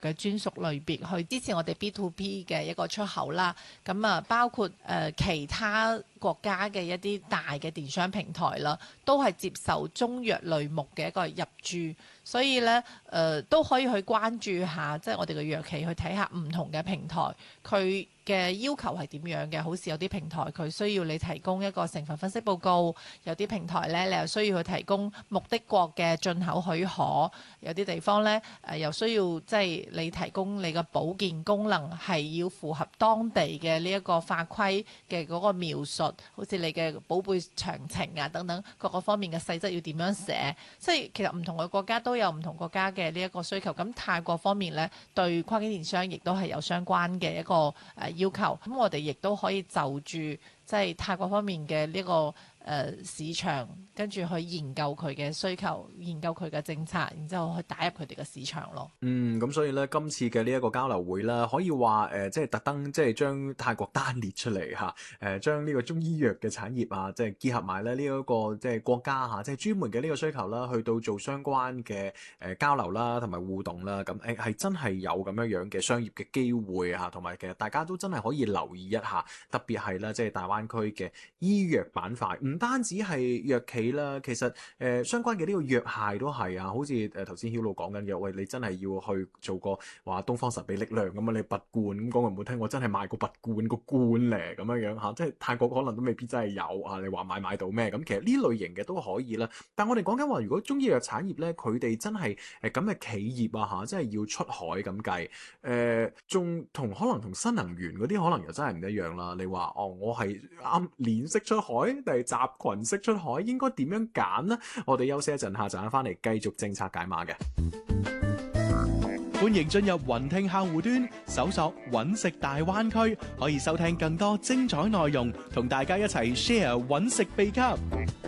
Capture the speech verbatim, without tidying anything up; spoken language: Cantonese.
嘅專屬類別去支持我哋 B to B 嘅一個出口啦。咁啊，包括誒、呃、其他國家嘅一啲大嘅電商平台啦，都係接受中藥類目嘅一個入駐，所以咧誒、呃、都可以去關注下，即係我哋嘅藥企去睇下唔同嘅平台佢嘅要求係點樣嘅。好似有啲平台佢需要你提供一個成分分析報告，有啲平台咧你又需要去提供目的國嘅進口許可，有啲地方咧誒、呃、又需要即係你提供你嘅保健功能係要符合當地嘅呢一個法規嘅嗰個描述，好似你嘅寶貝詳情啊等等各個方面嘅細則要點樣寫，即係其實唔同嘅國家都有唔同國家嘅呢一個需求。咁泰國方面咧對跨境電商亦都係有相關嘅一個誒要求，咁我哋亦都可以就住即係泰國方面嘅呢個誒、呃、市場，跟住去研究佢嘅需求，研究佢嘅政策，然之後去打入佢哋嘅市場咯。 嗯，咁所以咧，今次嘅呢一個交流會啦，可以話誒、呃，即係特登即係將泰國單列出嚟嚇，誒、呃、將呢個中醫藥嘅產業啊，即係結合埋咧呢一個即係國家嚇，即係專門嘅呢個需求啦，去到做相關嘅誒、呃、交流啦，同埋互動啦，咁誒係真係有咁樣樣嘅商業嘅機會嚇，同埋其實大家都真係可以留意一下，特別係啦，即係大灣區嘅醫藥板塊。唔單止係藥企啦，其實誒、呃、相關嘅呢個藥械都係啊，好似誒頭先曉露講緊嘅，喂，你真係要去做個話東方神秘力量咁啊，你拔罐咁講，有冇聽？我真係買個拔罐個罐咧咁樣樣嚇，即係泰國可能都未必真係有啊，你話買買到咩？咁其實呢類型嘅都可以啦。但我哋講緊話，如果中醫藥產業咧，佢哋真係誒咁嘅企業啊嚇，真係要出海咁計，誒仲同可能同新能源嗰啲可能又真係唔一樣啦。你話哦，我係啱鏈式出海定係集群式出海，應該點樣揀呢？我哋休息一陣，下陣翻嚟繼續政策解碼嘅。 歡迎進入雲聽客戶端，搜索揾食大灣區，可以收聽更多精彩內容，同大家一齊 share 揾食秘笈。